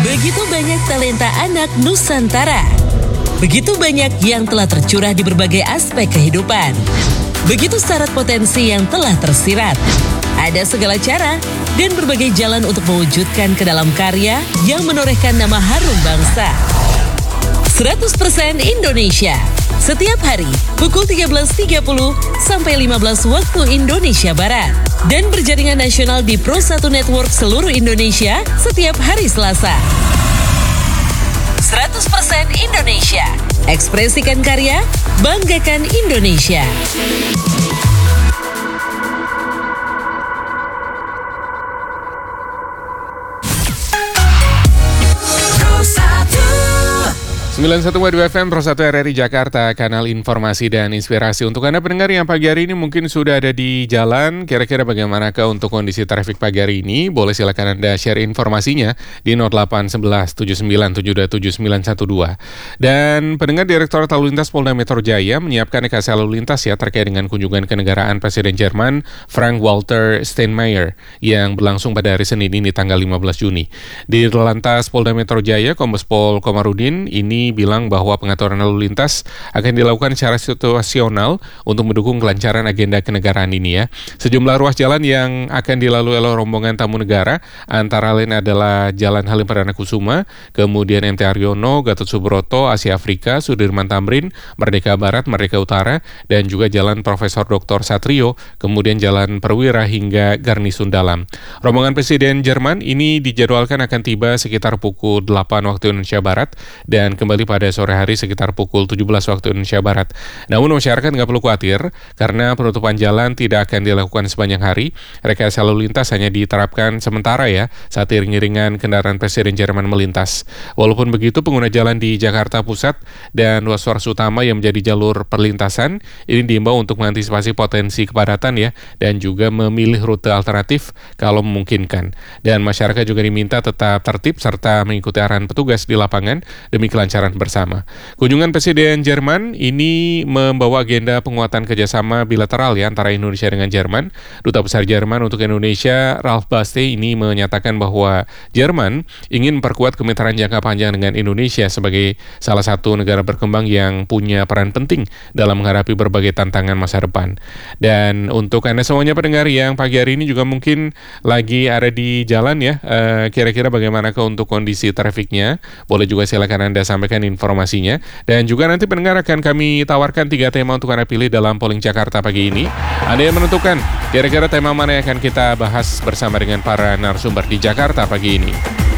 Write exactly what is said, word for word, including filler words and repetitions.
Begitu banyak talenta anak Nusantara. Begitu banyak yang telah tercurah di berbagai aspek kehidupan. Begitu syarat potensi yang telah tersirat. Ada segala cara dan berbagai jalan untuk mewujudkan ke dalam karya yang menorehkan nama harum bangsa. seratus persen Indonesia. Setiap hari pukul tiga belas tiga puluh sampai lima belas waktu Indonesia Barat. Dan berjaringan nasional di Pro satu Network seluruh Indonesia setiap hari Selasa. seratus persen Indonesia. Ekspresikan karya, banggakan Indonesia. sembilan puluh satu koma dua F M Pro satu R R I Jakarta, kanal informasi dan inspirasi. Untuk Anda pendengar yang pagi hari ini mungkin sudah ada di jalan, kira-kira bagaimanakah untuk kondisi trafik pagi hari ini? Boleh silakan Anda share informasinya di nol delapan satu satu tujuh sembilan tujuh dua tujuh sembilan satu dua. Dan pendengar Direktorat Lalu Lintas Polda Metro Jaya menyiapkan rekayasa lalu lintas ya terkait dengan kunjungan kenegaraan Presiden Jerman Frank-Walter Steinmeier yang berlangsung pada hari Senin ini tanggal lima belas Juni. Di Lantas Polda Metro Jaya, Kombes Pol Komarudin ini bilang bahwa pengaturan lalu lintas akan dilakukan secara situasional untuk mendukung kelancaran agenda kenegaraan ini ya. Sejumlah ruas jalan yang akan dilalui oleh rombongan tamu negara antara lain adalah Jalan Halim Perdana Kusuma, kemudian M T Haryono, Gatot Subroto, Asia Afrika, Sudirman Tamrin, Merdeka Barat, Merdeka Utara, dan juga Jalan Profesor Doktor Satrio, kemudian Jalan Perwira hingga Garnisun Dalam. Rombongan Presiden Jerman ini dijadwalkan akan tiba sekitar pukul delapan waktu Indonesia Barat dan kembali pada sore hari sekitar pukul tujuh belas waktu Indonesia Barat. Namun masyarakat nggak perlu khawatir karena penutupan jalan tidak akan dilakukan sepanjang hari. Rekayasa lalu lintas hanya diterapkan sementara ya saat iring-iringan kendaraan Presiden Jerman melintas. Walaupun begitu, pengguna jalan di Jakarta Pusat dan ruas-ruas utama yang menjadi jalur perlintasan ini diimbau untuk mengantisipasi potensi kepadatan ya dan juga memilih rute alternatif kalau memungkinkan. Dan masyarakat juga diminta tetap tertib serta mengikuti arahan petugas di lapangan demi kelancaran bersama. Kunjungan Presiden Jerman ini membawa agenda penguatan kerjasama bilateral ya antara Indonesia dengan Jerman. Duta Besar Jerman untuk Indonesia, Ralf Baste, ini menyatakan bahwa Jerman ingin memperkuat kemitraan jangka panjang dengan Indonesia sebagai salah satu negara berkembang yang punya peran penting dalam menghadapi berbagai tantangan masa depan. Dan untuk Anda semuanya pendengar yang pagi hari ini juga mungkin lagi ada di jalan ya, uh, kira-kira bagaimanakah untuk kondisi trafiknya? Boleh juga silakan Anda sampaikan informasinya. Dan juga nanti pendengar akan kami tawarkan tiga tema untuk Anda pilih dalam polling Jakarta pagi ini. Anda yang menentukan kira-kira tema mana yang akan kita bahas bersama dengan para narasumber di Jakarta pagi ini.